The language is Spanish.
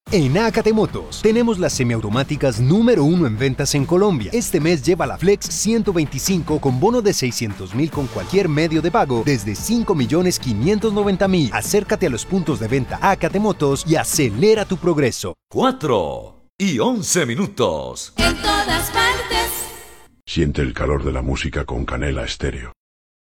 En Acate Motos tenemos las semiautomáticas número 1 en ventas en Colombia. Este mes lleva la Flex 125 con bono de 600.000 con cualquier medio de pago desde 5.590.000. Acércate a los puntos de venta Acate Motos y acelera tu progreso. 4:11. En todas partes. Siente el calor de la música con Canela Estéreo.